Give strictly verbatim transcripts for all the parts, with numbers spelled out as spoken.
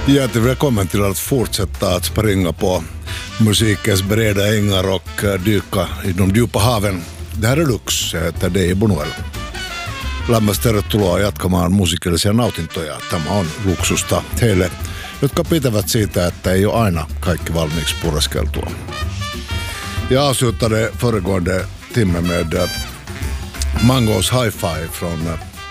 Hjärtligt välkommen till att fortsätta att springa på musikens breda ängar och dyka i de djupa haven. Det här är Lux, jag heter Dei Bunuel. Lämmäs tervetuloa jatkamaan musiikillisia nautintoja. Tämä on luksusta heille, jotka pitävät siitä, että ei ole aina kaikki valmiiksi pureskeltua. Jag avslutade föregående timme med Mangos Hi-Fi från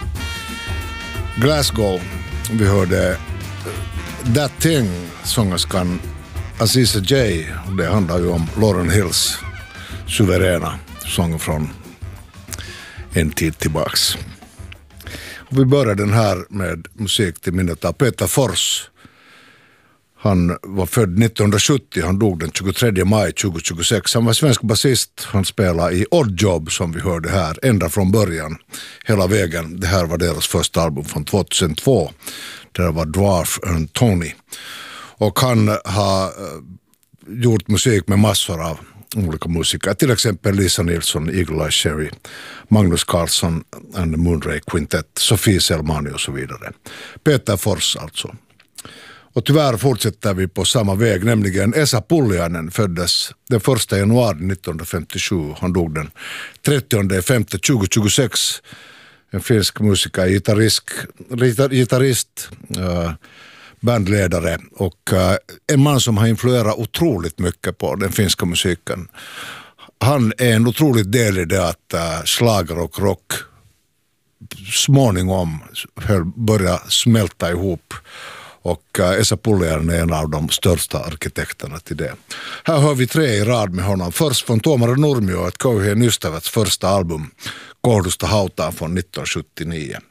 Glasgow. Vi hörde That Thing, sångerskan Aziza J. Det handlar ju om Lauryn Hills suveräna sång från en tid tillbaks. Och vi börjar den här med musik till minnet av Peter Fors. Han var född nittonhundrasjuttio, han dog den tjugotredje maj tjugohundratjugosex. Han var svensk basist, han spelade i Odd Job som vi hörde här, ända från början, hela vägen. Det här var deras första album från tjugohundratvå. Det var Dwarf and Tony. Och han har gjort musik med massor av olika musiker. Till exempel Lisa Nilsson, Eagle Eye Cherry, Magnus Carlsson and the Moonray Quintet, Sofie Selmani och så vidare. Peter Fors alltså. Och tyvärr fortsätter vi på samma väg, nämligen Esa Pulliainen föddes den första januari nittonhundrafemtiosju. Han dog den trettionde femte tjugohundratjugosex. En finsk musiker, gitarrist, gitarrist uh, bandledare och uh, en man som har influerat otroligt mycket på den finska musiken. Han är en otroligt del i det att uh, slager och rock småningom börjar smälta ihop. Och uh, Esa Pulliainen är en av de största arkitekterna till det. Här hör vi tre i rad med honom. Först från Tuomari Nurmio, ett Kauhien ystäväts första album, Kohdusta hautaan från nittonhundrasjuttionio.